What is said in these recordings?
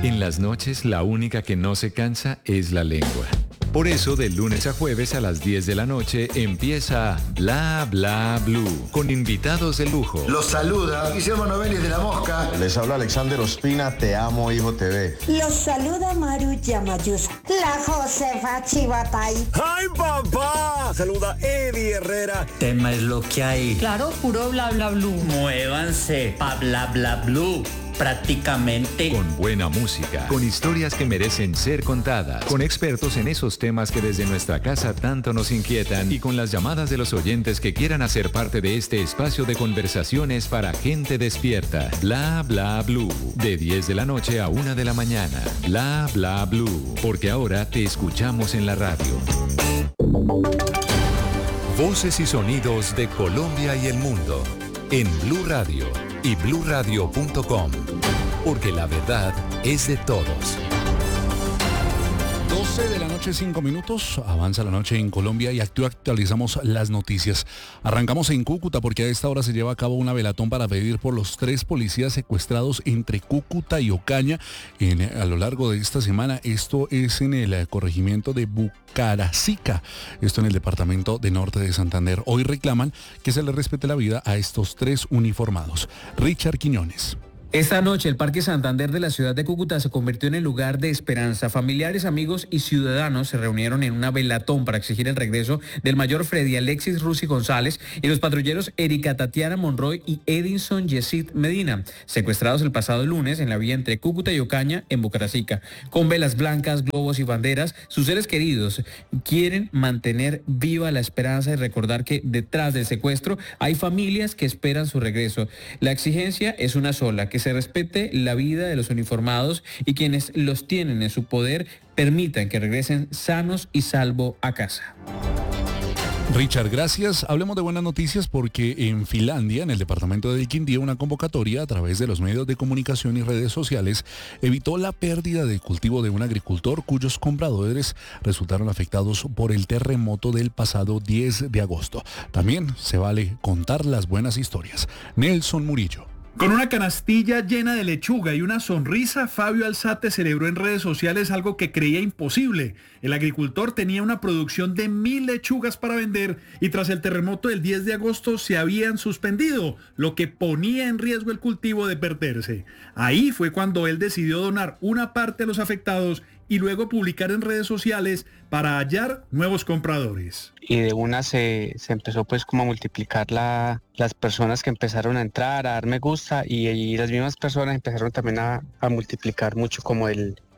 En las noches, la única que no se cansa es la lengua. Por eso, de lunes a jueves a las 10 de la noche empieza Bla Bla Blue, con invitados de lujo. Los saluda Guillermo Novelli de La Mosca. Les habla Alexander Ospina, Te Amo Hijo TV. Los saluda Maru Yamayusa, la Josefa Chivatay. ¡Ay, papá! Saluda Eddie Herrera. Tema es lo que hay. Claro, puro Bla Bla Blue. Muévanse pa' Bla Bla Blue. Prácticamente. Con buena música, con historias que merecen ser contadas, con expertos en esos temas que desde nuestra casa tanto nos inquietan y con las llamadas de los oyentes que quieran hacer parte de este espacio de conversaciones para gente despierta. Bla Bla Blue, de 10 de la noche a 1 de la mañana. Bla Bla Blue, porque ahora te escuchamos en la radio. Voces y sonidos de Colombia y el mundo en Blue Radio y bluradio.com, porque la verdad es de todos. 12 de la noche, 5 minutos, avanza la noche en Colombia y actualizamos las noticias. Arrancamos en Cúcuta porque a esta hora se lleva a cabo una velatón para pedir por los 3 policías secuestrados entre Cúcuta y Ocaña a lo largo de esta semana. Esto es en el corregimiento de Bucaracica, esto en el departamento de Norte de Santander. Hoy reclaman que se les respete la vida a estos 3 uniformados. Richard Quiñones. Esta noche el Parque Santander de la ciudad de Cúcuta se convirtió en el lugar de esperanza. Familiares, amigos y ciudadanos se reunieron en una velatón para exigir el regreso del mayor Freddy Alexis Rusi González y los patrulleros Erika Tatiana Monroy y Edinson Yesid Medina, secuestrados el pasado lunes en la vía entre Cúcuta y Ocaña en Bucaracica. Con velas blancas, globos y banderas, sus seres queridos quieren mantener viva la esperanza y recordar que detrás del secuestro hay familias que esperan su regreso. La exigencia es una sola, que se respete la vida de los uniformados y quienes los tienen en su poder permitan que regresen sanos y salvo a casa. Richard, gracias. Hablemos de buenas noticias porque en Finlandia, en el departamento de Quindío, una convocatoria a través de los medios de comunicación y redes sociales evitó la pérdida de cultivo de un agricultor cuyos compradores resultaron afectados por el terremoto del pasado 10 de agosto. También se vale contar las buenas historias. Nelson Murillo. Con una canastilla llena de lechuga y una sonrisa, Fabio Alzate celebró en redes sociales algo que creía imposible. El agricultor tenía una producción de 1.000 lechugas para vender y tras el terremoto del 10 de agosto se habían suspendido, lo que ponía en riesgo el cultivo de perderse. Ahí fue cuando él decidió donar una parte a los afectados y luego publicar en redes sociales para hallar nuevos compradores. Y de una se empezó pues como a multiplicar las personas que empezaron a entrar, a dar me gusta y las mismas personas empezaron también a multiplicar mucho como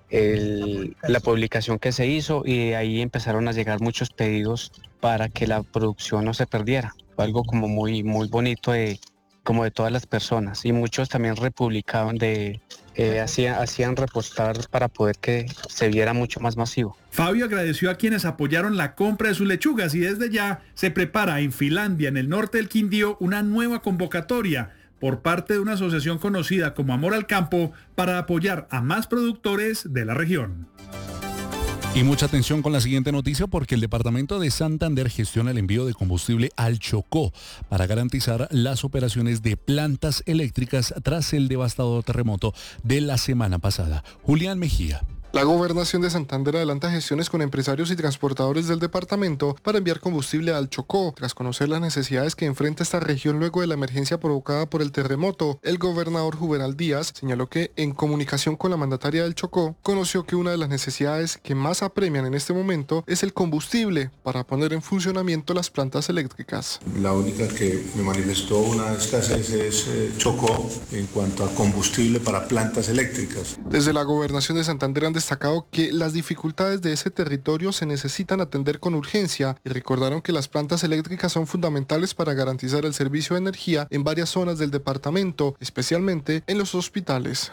la publicación que se hizo y de ahí empezaron a llegar muchos pedidos para que la producción no se perdiera. Fue algo como muy, muy bonito como de todas las personas y muchos también republicaban hacían repostar para poder que se viera mucho más masivo. Fabio agradeció a quienes apoyaron la compra de sus lechugas y desde ya se prepara en Finlandia, en el norte del Quindío, una nueva convocatoria por parte de una asociación conocida como Amor al Campo para apoyar a más productores de la región. Y mucha atención con la siguiente noticia porque el departamento de Santander gestiona el envío de combustible al Chocó para garantizar las operaciones de plantas eléctricas tras el devastador terremoto de la semana pasada. Julián Mejía. La Gobernación de Santander adelanta gestiones con empresarios y transportadores del departamento para enviar combustible al Chocó. Tras conocer las necesidades que enfrenta esta región luego de la emergencia provocada por el terremoto, el gobernador Juvenal Díaz señaló que, en comunicación con la mandataria del Chocó, conoció que una de las necesidades que más apremian en este momento es el combustible para poner en funcionamiento las plantas eléctricas. La única que me manifestó una escasez es Chocó en cuanto a combustible para plantas eléctricas. Desde la Gobernación de Santander han destacado que las dificultades de ese territorio se necesitan atender con urgencia y recordaron que las plantas eléctricas son fundamentales para garantizar el servicio de energía en varias zonas del departamento, especialmente en los hospitales.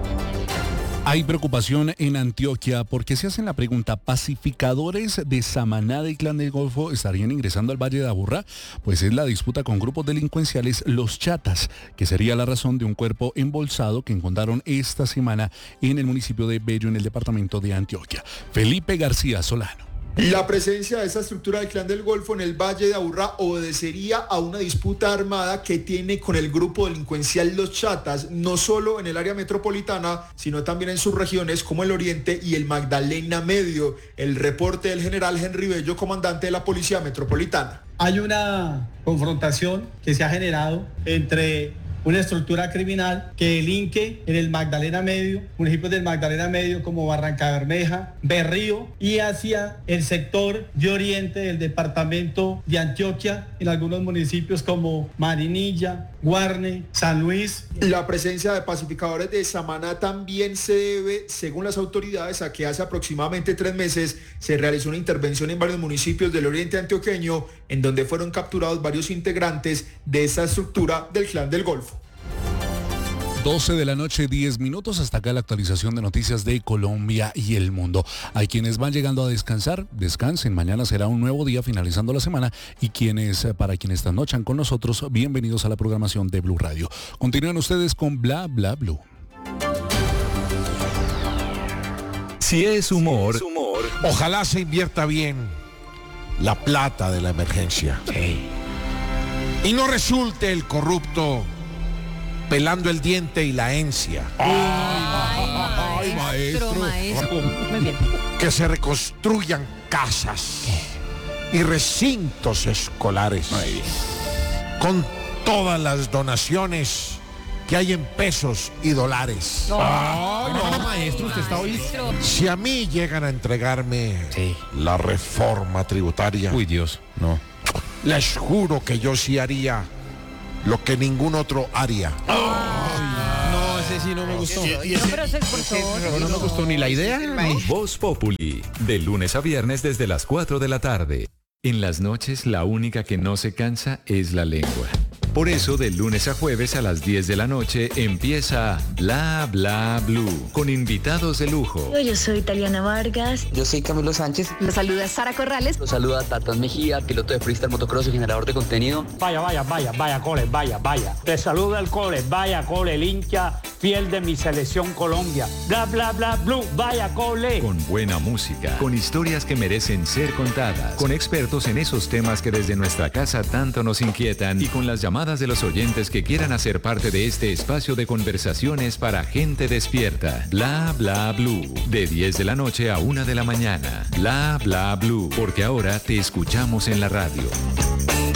Hay preocupación en Antioquia porque se hacen la pregunta, ¿pacificadores de Samaná y Clan del Golfo estarían ingresando al Valle de Aburrá? Pues es la disputa con grupos delincuenciales, los Chatas, que sería la razón de un cuerpo embolsado que encontraron esta semana en el municipio de Bello, en el departamento de Antioquia. Felipe García Solano. La presencia de esa estructura del Clan del Golfo en el Valle de Aburrá obedecería a una disputa armada que tiene con el grupo delincuencial Los Chatas, no solo en el área metropolitana, sino también en sus regiones como el Oriente y el Magdalena Medio. El reporte del general Henry Bello, comandante de la Policía Metropolitana. Hay una confrontación que se ha generado entre una estructura criminal que delinque en el Magdalena Medio, municipios del Magdalena Medio como Barranca Bermeja, Berrío y hacia el sector de oriente del departamento de Antioquia, en algunos municipios como Marinilla, Guarne, San Luis. La presencia de pacificadores de Samaná también se debe, según las autoridades, a que hace aproximadamente 3 meses se realizó una intervención en varios municipios del oriente antioqueño, en donde fueron capturados varios integrantes de esa estructura del Clan del Golfo. 12 de la noche, 10 minutos. Hasta acá la actualización de noticias de Colombia y el mundo. Hay quienes van llegando a descansar, descansen. Mañana será un nuevo día finalizando la semana. Y para quienes trasnochan con nosotros, bienvenidos a la programación de Blue Radio. Continúen ustedes con Bla Bla Blue. Si es humor, ojalá se invierta bien la plata de la emergencia. Sí. Y no resulte el corrupto pelando el diente y la encia. Ay, maestro. Muy bien. Que se reconstruyan casas y recintos escolares con todas las donaciones que hay en pesos y dólares. No, maestro, usted está hoy. Si a mí llegan a entregarme la reforma tributaria, uy, Dios, no. Les juro que yo sí haría lo que ningún otro haría. No, ese sí no me gustó. Pero se esforzó. No me gustó ni la idea. Voz Populi, de lunes a viernes desde las 4 de la tarde. En las noches la única que no se cansa es la lengua. Por eso, de lunes a jueves a las 10 de la noche empieza Bla Bla Blue, con invitados de lujo. Yo soy Taliana Vargas. Yo soy Camilo Sánchez. Los saluda Sara Corrales. Los saluda Tatán Mejía, piloto de freestyle, motocross y generador de contenido. Vaya, Cole, vaya. Te saluda el Cole, vaya, Cole, el hincha fiel de mi selección Colombia. Bla Bla Bla Blue, vaya, Cole. Con buena música, con historias que merecen ser contadas, con expertos en esos temas que desde nuestra casa tanto nos inquietan y con las llamadas de los oyentes que quieran hacer parte de este espacio de conversaciones para gente despierta. Bla Bla Blue, de 10 de la noche a 1 de la mañana. Bla Bla Blue, porque ahora te escuchamos en la radio.